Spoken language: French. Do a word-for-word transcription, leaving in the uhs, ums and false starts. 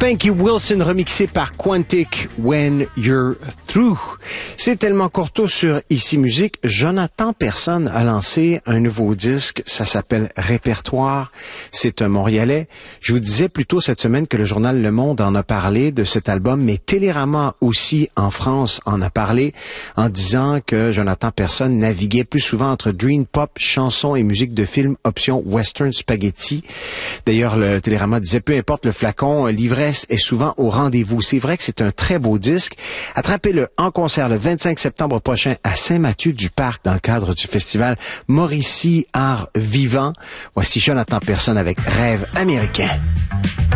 Spanky Wilson remixé par Quantic, When You're Through. C'est tellement courto sur Ici Musique. Jonathan Personne a lancé un nouveau disque. Ça s'appelle Répertoire. C'est un Montréalais. Je vous disais plus tôt cette semaine que le journal Le Monde en a parlé de cet album, mais Télérama aussi en France en a parlé en disant que Jonathan Personne naviguait plus souvent entre dream pop, chansons et musique de film, option western spaghetti. D'ailleurs, le Télérama disait peu importe le flacon, l'ivresse est souvent au rendez-vous. C'est vrai que c'est un très beau disque. Attrapez-le en concert le vingt-cinq septembre prochain à Saint-Mathieu-du-Parc dans le cadre du festival Mauricie Art Vivant. Voici Jonathan Personne avec Rêve américain.